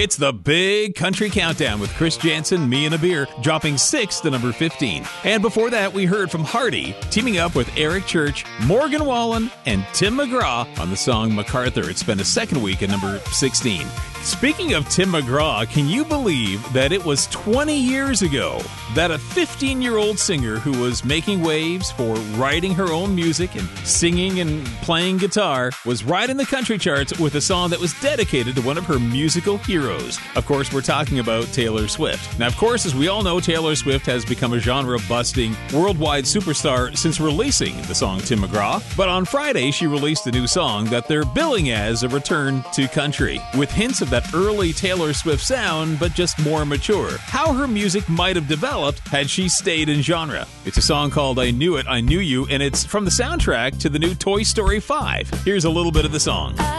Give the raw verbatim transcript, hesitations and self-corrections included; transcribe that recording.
It's the Big Country Countdown with Chris Jansen, me and a beer, dropping six to number fifteen. And before that, we heard from Hardy, teaming up with Eric Church, Morgan Wallen, and Tim McGraw on the song MacArthur. It spent a second week at number sixteen. Speaking of Tim McGraw, can you believe that it was twenty years ago that a fifteen-year-old singer who was making waves for writing her own music and singing and playing guitar was riding the country charts with a song that was dedicated to one of her musical heroes? Of course, we're talking about Taylor Swift. Now, of course, as we all know, Taylor Swift has become a genre-busting worldwide superstar since releasing the song Tim McGraw. But on Friday, she released a new song that they're billing as a return to country, with hints of that early Taylor Swift sound, but just more mature. How her music might have developed had she stayed in genre. It's a song called I Knew It, I Knew You, and it's from the soundtrack to the new Toy Story five. Here's a little bit of the song.